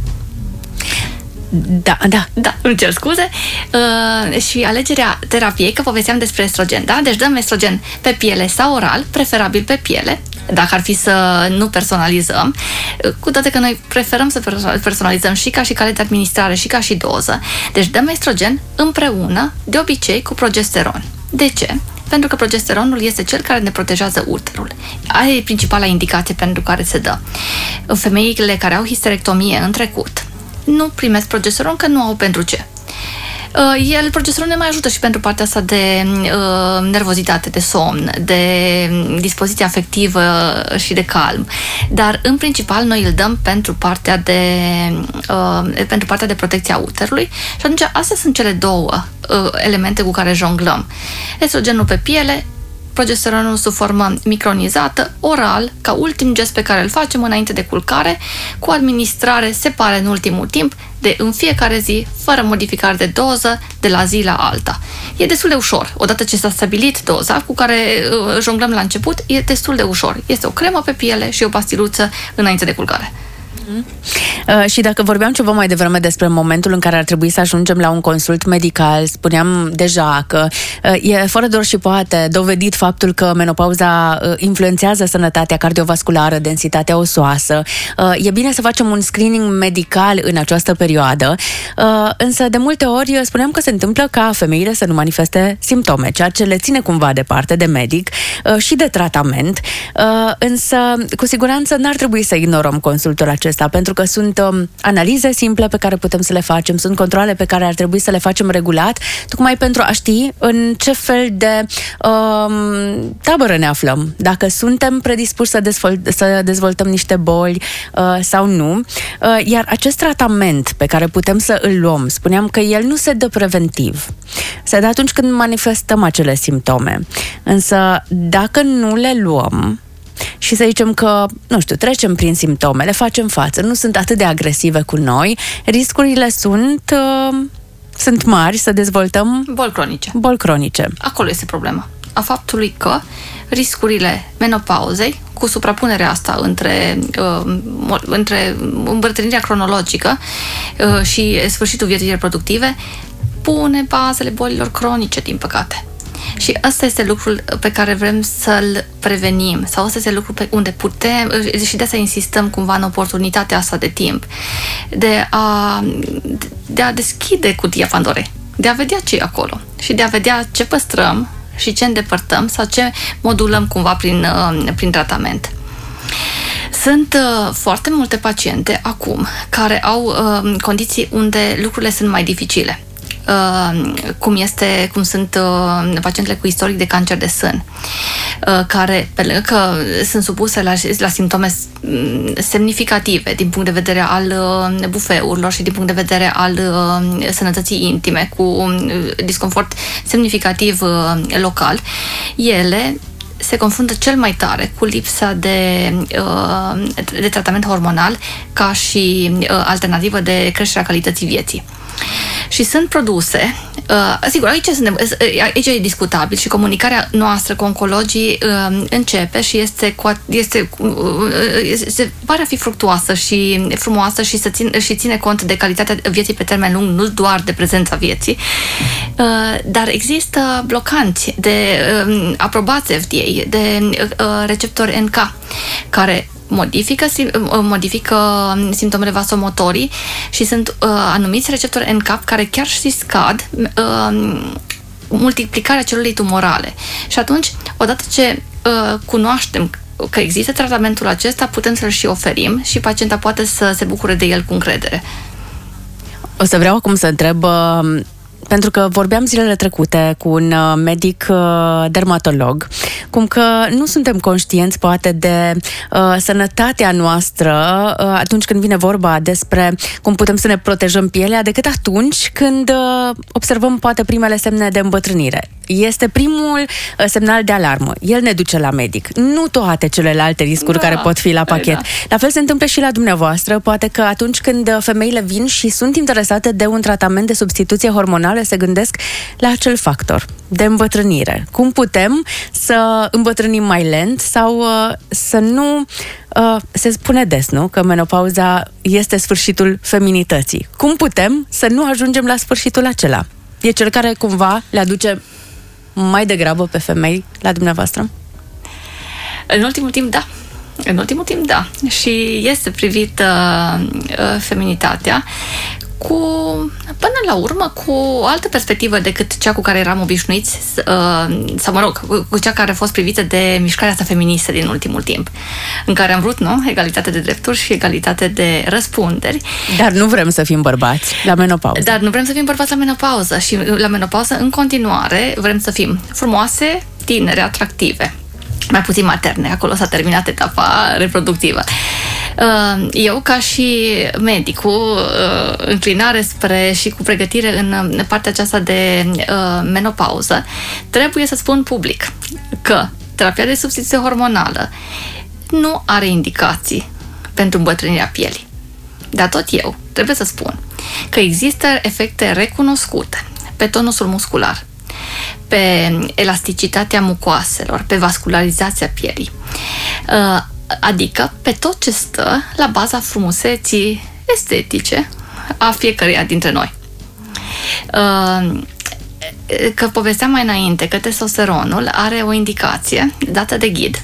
Da, da. Da, îmi cer scuze. Uh, și alegerea terapiei, că povesteam despre estrogen, da? Deci dăm estrogen pe piele sau oral, preferabil pe piele, dacă ar fi să nu personalizăm, cu toate că noi preferăm să personalizăm și ca și cale de administrare și ca și doză. Deci dăm estrogen împreună, de obicei cu progesteron. De ce? Pentru că progesteronul este cel care ne protejează uterul. Aia e principala indicație pentru care se dă. Femeile care au histerectomie în trecut nu primesc progesteron că nu au pentru ce. El, progesteronul ne mai ajută și pentru partea asta de uh, nervozitate, de somn, de dispoziție afectivă și de calm. Dar, în principal, noi îl dăm pentru partea de, uh, pentru partea de protecție a uterului și atunci astea sunt cele două uh, elemente cu care jonglăm. Estrogenul pe piele, progesteronul sub formă micronizată, oral, ca ultim gest pe care îl facem înainte de culcare, cu administrare separă în ultimul timp, de în fiecare zi, fără modificare de doză, de la zi la alta. E destul de ușor. Odată ce s-a stabilit doza cu care uh, jonglăm la început, e destul de ușor. Este o cremă pe piele și o pastiluță înainte de culcare. Uh, și dacă vorbeam ceva mai devreme despre momentul în care ar trebui să ajungem la un consult medical, spuneam deja că uh, e fără doar și poate dovedit faptul că menopauza uh, influențează sănătatea cardiovasculară, densitatea osoasă. Uh, e bine să facem un screening medical în această perioadă, uh, însă de multe ori spuneam că se întâmplă ca femeile să nu manifeste simptome, ceea ce le ține cumva departe de medic uh, și de tratament, uh, însă cu siguranță n-ar trebui să ignorăm consultul acesta, pentru că sunt um, analize simple pe care putem să le facem, sunt controale pe care ar trebui să le facem regulat, tocmai pentru a ști în ce fel de um, tabără ne aflăm, dacă suntem predispuși să, dezvol- să dezvoltăm niște boli uh, sau nu. Uh, iar acest tratament pe care putem să îl luăm, spuneam că el nu se dă preventiv, se dă atunci când manifestăm acele simptome. Însă, dacă nu le luăm și să zicem că, nu știu, trecem prin simptome, le facem față, nu sunt atât de agresive cu noi, riscurile sunt, uh, sunt mari să dezvoltăm boli cronice. Boli cronice. Acolo este problema. A faptului că riscurile menopauzei, cu suprapunerea asta între, uh, între îmbătrânirea cronologică uh, și sfârșitul vieții reproductive, pune bazele bolilor cronice, din păcate. Și ăsta este lucrul pe care vrem să-l prevenim, sau ăsta este lucrul pe unde putem, și de asta insistăm cumva în oportunitatea asta de timp, de a, de a deschide cutia Pandorei, de a vedea ce e acolo și de a vedea ce păstrăm și ce îndepărtăm sau ce modulăm cumva prin, prin tratament. Sunt uh, foarte multe paciente acum care au uh, condiții unde lucrurile sunt mai dificile. Uh, cum este, cum sunt uh, pacientele cu istoric de cancer de sân, uh, care, pe lângă că sunt supuse la, la simptome semnificative din punct de vedere al uh, bufeurilor și din punct de vedere al uh, sănătății intime, cu uh, disconfort semnificativ uh, local, ele se confruntă cel mai tare cu lipsa de, de tratament hormonal ca și alternativă de creșterea calității vieții. Și sunt produse, uh, sigur, aici, suntem, aici e discutabil și comunicarea noastră cu oncologii uh, începe și este, este, uh, este pare a fi fructuoasă și frumoasă și, să țin, și ține cont de calitatea vieții pe termen lung, nu doar de prezența vieții, uh, dar există blocanți de uh, aprobați F D A, de uh, receptori N K, care modifică, modifică simptomele vasomotorii și sunt uh, anumiți receptori N C A P care chiar și scad uh, multiplicarea celulei tumorale. Și atunci, odată ce uh, cunoaștem că există tratamentul acesta, putem să-l și oferim și pacienta poate să se bucure de el cu încredere. O să vreau acum să întreb... Uh... Pentru că vorbeam zilele trecute cu un medic uh, dermatolog, cum că nu suntem conștienți poate de uh, sănătatea noastră uh, atunci când vine vorba despre cum putem să ne protejăm pielea, decât atunci când uh, observăm poate primele semne de îmbătrânire. Este primul uh, semnal de alarmă. El ne duce la medic. Nu toate celelalte riscuri da, care pot fi la pachet. Da. La fel se întâmplă și la dumneavoastră. Poate că atunci când femeile vin și sunt interesate de un tratament de substituție hormonală, se gândesc la acel factor de îmbătrânire. Cum putem să îmbătrânim mai lent sau uh, să nu... Uh, se spune des, nu? Că menopauza este sfârșitul feminității. Cum putem să nu ajungem la sfârșitul acela? E cel care cumva le aduce mai degrabă pe femei la dumneavoastră? În ultimul timp, da. În ultimul timp, da. Și este privită uh, feminitatea cu, până la urmă, cu o altă perspectivă decât cea cu care eram obișnuiți, uh, sau mă rog, cu, cu cea care a fost privită de mișcarea asta feministă din ultimul timp, în care am vrut, nu? Egalitate de drepturi și egalitate de răspunderi. Dar nu vrem să fim bărbați la menopauză. Dar nu vrem să fim bărbați la menopauză și la menopauză, în continuare, vrem să fim frumoase, tinere, atractive. Mai puțin materne, acolo s-a terminat etapa reproductivă. Eu, ca și medic, cu înclinare spre și cu pregătire în partea aceasta de menopauză, trebuie să spun public că terapia de substituție hormonală nu are indicații pentru îmbătrânirea pielii. Dar tot eu trebuie să spun că există efecte recunoscute pe tonusul muscular, pe elasticitatea mucoaselor, pe vascularizația pielii, adică pe tot ce stă la baza frumuseții estetice a fiecăruia dintre noi. Că povesteam mai înainte că testosteronul are o indicație dată de ghid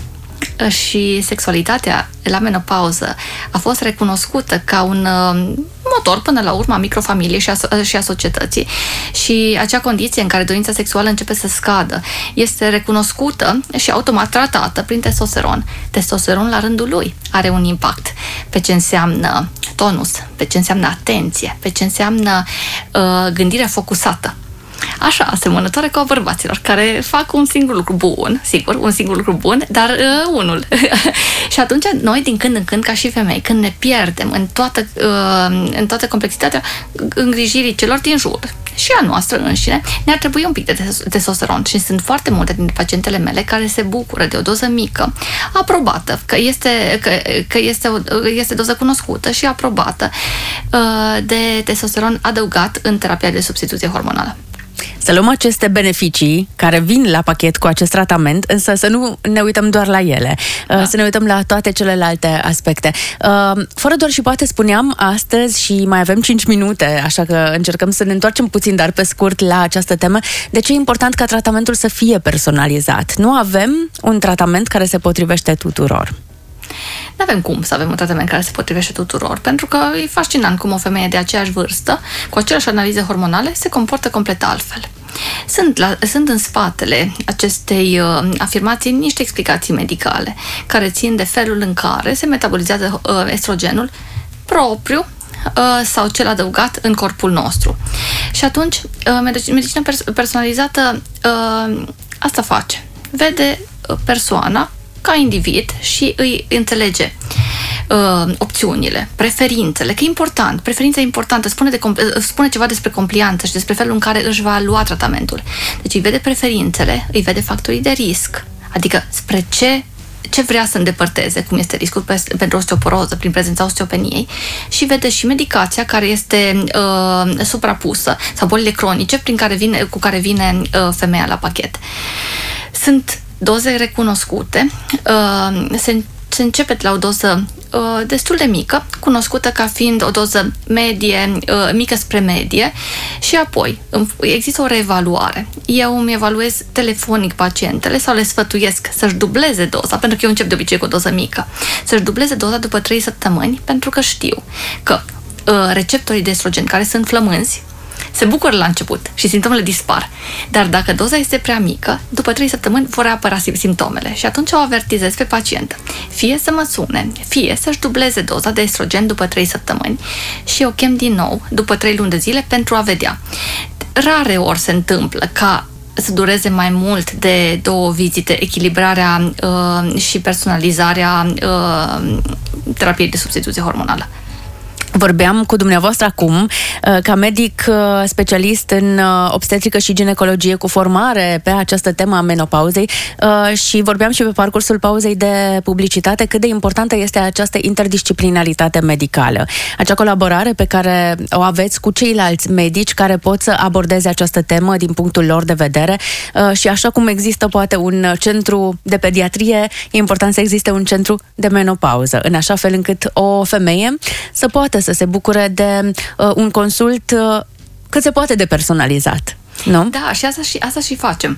și sexualitatea la menopauză a fost recunoscută ca un motor până la urmă a microfamiliei și a, și a societății și acea condiție în care dorința sexuală începe să scadă este recunoscută și automat tratată prin testosteron. Testosteron la rândul lui are un impact pe ce înseamnă tonus, pe ce înseamnă atenție, pe ce înseamnă uh, gândirea focusată. Așa, asemănătoare cu a bărbaților, care fac un singur lucru bun, sigur, un singur lucru bun, dar uh, unul. Și atunci noi, din când în când, ca și femei, când ne pierdem în toată, uh, în toată complexitatea îngrijirii celor din jur și a noastră înșine, ne-ar trebui un pic de testosteron. Și sunt foarte multe dintre pacientele mele care se bucură de o doză mică, aprobată, că este, că, că este, o, este doză cunoscută și aprobată uh, de testosteron adăugat în terapia de substituție hormonală. Să luăm aceste beneficii care vin la pachet cu acest tratament, însă să nu ne uităm doar la ele, da. Să ne uităm la toate celelalte aspecte. Fără doar și poate spuneam astăzi și mai avem cinci minute, așa că încercăm să ne întoarcem puțin, dar pe scurt, la această temă. De ce e important ca tratamentul să fie personalizat? Nu avem un tratament care se potrivește tuturor. Nu avem cum să avem un tratament care se potrivește tuturor, pentru că e fascinant cum o femeie de aceeași vârstă, cu aceleași analize hormonale, se comportă complet altfel. Sunt, la, sunt în spatele acestei uh, afirmații niște explicații medicale, care țin de felul în care se metabolizează uh, estrogenul propriu uh, sau cel adăugat în corpul nostru. Și atunci, uh, medicina pers- personalizată uh, asta face. Vede persoana ca individ și îi înțelege uh, opțiunile, preferințele, că e important, preferința e importantă, spune, de, spune ceva despre complianță și despre felul în care își va lua tratamentul. Deci îi vede preferințele, îi vede factorii de risc, Adică spre ce ce vrea să îndepărteze, cum este riscul pentru osteoporoză prin prezența osteopeniei, și vede și medicația care este uh, suprapusă sau bolile cronice prin care vine, cu care vine uh, femeia la pachet. Sunt doze recunoscute, uh, se, se începe de la o doză uh, destul de mică, cunoscută ca fiind o doză medie, uh, mică spre medie, și apoi există o reevaluare. Eu îmi evaluez telefonic pacientele sau le sfătuiesc să-și dubleze doza, pentru că eu încep de obicei cu o doză mică, să-și dubleze doza după trei săptămâni, pentru că știu că uh, receptorii de estrogen care sunt flămânzi se bucură la început și simptomele dispar. Dar dacă doza este prea mică, după trei săptămâni vor apărea simptomele și atunci o avertizez pe pacientă. Fie să mă sune, fie să-și dubleze doza de estrogen după trei săptămâni și o chem din nou după trei luni de zile pentru a vedea. Rare ori se întâmplă ca să dureze mai mult de două vizite echilibrarea uh, și personalizarea uh, terapiei de substituție hormonală. Vorbeam cu dumneavoastră acum ca medic specialist în obstetrică și ginecologie cu formare pe această temă a menopauzei și vorbeam și pe parcursul pauzei de publicitate cât de importantă este această interdisciplinaritate medicală. Acea colaborare pe care o aveți cu ceilalți medici care pot să abordeze această temă din punctul lor de vedere și așa cum există poate un centru de pediatrie, e important să existe un centru de menopauză, în așa fel încât o femeie să poată să se bucure de uh, un consult uh, cât se poate de personalizat, nu? Da, și asta și, asta și facem.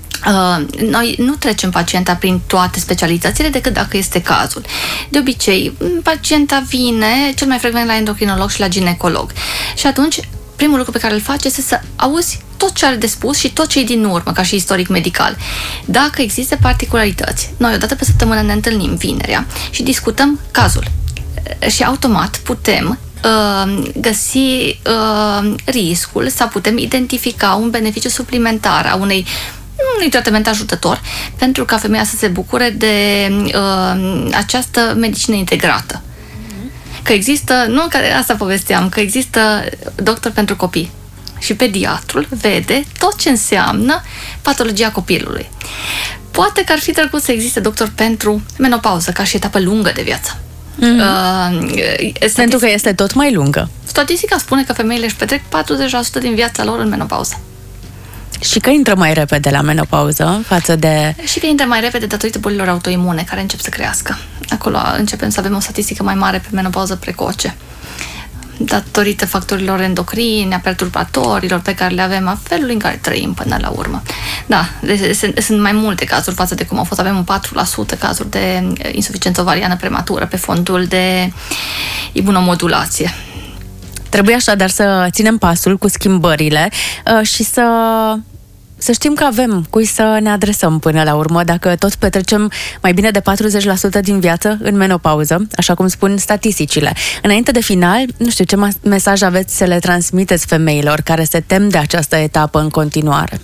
Uh, noi nu trecem pacienta prin toate specialitățile decât dacă este cazul. De obicei, pacienta vine cel mai frecvent la endocrinolog și la ginecolog. Și atunci, primul lucru pe care îl face este să auzi tot ce are de spus și tot ce e din urmă, ca și istoric medical. Dacă există particularități, noi odată pe săptămână ne întâlnim vinerea și discutăm cazul. Și automat putem uh, găsi uh, riscul sau putem identifica un beneficiu suplimentar a unei unui tratament ajutător pentru ca femeia să se bucure de uh, această medicină integrată. Că există, nu că asta povesteam, că există doctor pentru copii și pediatrul vede tot ce înseamnă patologia copilului. Poate că ar fi drăguț să existe doctor pentru menopauză ca și etapă lungă de viață. Mm-hmm. Uh, Pentru că este tot mai lungă. Statistica spune că femeile își petrec patruzeci la sută din viața lor în menopauză. Și că intră mai repede la menopauză față de... Și că intră mai repede datorită bolilor autoimune care încep să crească. Acolo începem să avem o statistică mai mare pe menopauză precoce. Datorită factorilor endocrini, a perturbatorilor pe care le avem, a felului în care trăim până la urmă. Da, de, se, sunt mai multe cazuri față de cum au fost. Avem un patru la sută cazuri de insuficiență ovariană prematură pe fondul de imunomodulație. Trebuie așadar să ținem pasul cu schimbările uh, și să... Să știm că avem cui să ne adresăm până la urmă, dacă tot petrecem mai bine de patruzeci la sută din viață în menopauză, așa cum spun statisticile. Înainte de final, nu știu ce mesaj aveți să le transmiteți femeilor care se tem de această etapă în continuare?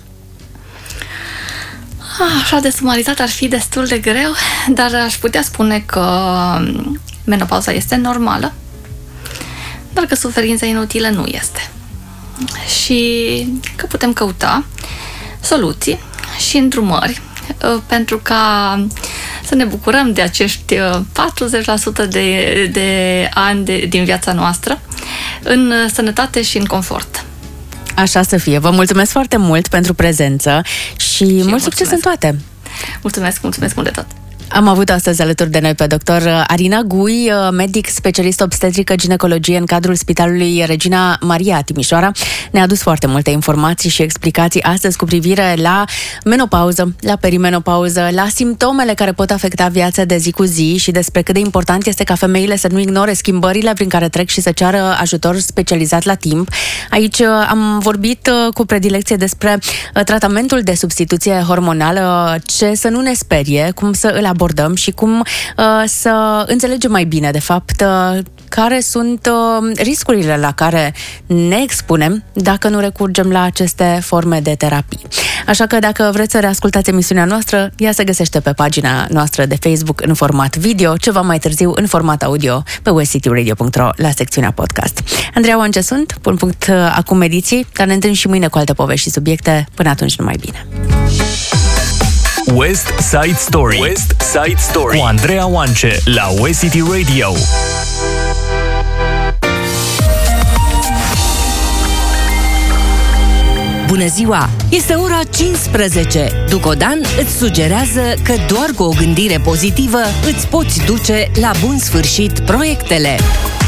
Așa de sumarizat ar fi destul de greu, dar aș putea spune că menopauza este normală, dar că suferința inutilă nu este. Și că putem căuta soluții și îndrumări pentru ca să ne bucurăm de acești patruzeci la sută de, de ani de, din viața noastră în sănătate și în confort. Așa să fie. Vă mulțumesc foarte mult pentru prezență și, și mult succes în toate! Mulțumesc, mulțumesc mult de tot! Am avut astăzi alături de noi pe doctor Arina Gui, medic specialist obstetrică ginecologie în cadrul Spitalului Regina Maria Timișoara. Ne-a adus foarte multe informații și explicații astăzi cu privire la menopauză, la perimenopauză, la simptomele care pot afecta viața de zi cu zi și despre cât de important este ca femeile să nu ignore schimbările prin care trec și să ceară ajutor specializat la timp. Aici am vorbit cu predilecție despre tratamentul de substituție hormonală, ce să nu ne sperie, cum să îl abordăm abordăm și cum uh, să înțelegem mai bine, de fapt, uh, care sunt uh, riscurile la care ne expunem dacă nu recurgem la aceste forme de terapii. Așa că dacă vreți să reascultați emisiunea noastră, ea se găsește pe pagina noastră de Facebook în format video, ceva mai târziu în format audio pe west city radio punct ro la secțiunea podcast. Andreea Oance sunt, pun punct uh, acum ediții, dar ne întâlnim și mâine cu alte povești și subiecte. Până atunci, numai bine! West Side Story. West Side Story cu Andreea Oance la West City Radio. Bună ziua! Este ora cincisprezece. Ducodan îți sugerează că doar cu o gândire pozitivă îți poți duce la bun sfârșit proiectele.